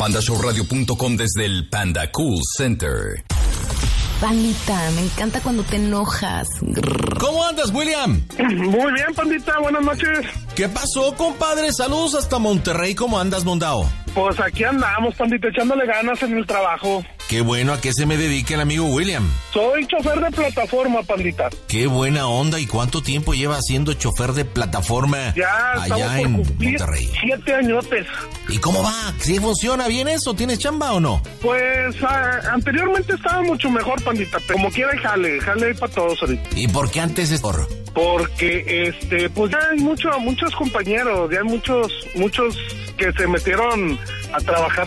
pandashowradio.com desde el Panda Cool Center. Pandita, me encanta cuando te enojas. ¿Cómo andas, William? Muy bien, Pandita, buenas noches. ¿Qué pasó, compadre? Saludos hasta Monterrey. ¿Cómo andas, Mondao? Pues aquí andamos, Pandita, echándole ganas en el trabajo. Qué bueno. ¿A qué se me dedica el amigo William? Soy chofer de plataforma, Pandita. Qué buena onda. ¿Y cuánto tiempo lleva siendo chofer de plataforma ya allá en Monterrey? 7 añotes. ¿Y cómo va? ¿Sí funciona bien eso? ¿Tienes chamba o no? Pues anteriormente estaba mucho mejor, Pandita, pero como quiera jale para todos ahorita. ¿Y por qué antes es por? Porque pues ya hay muchos compañeros, ya hay muchos que se metieron a trabajar